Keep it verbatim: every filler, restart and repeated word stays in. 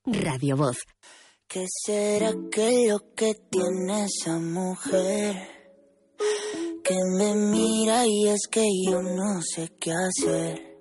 Radio Voz. ¿Qué será que lo que tiene esa mujer? Que me mira y es que yo no sé qué hacer.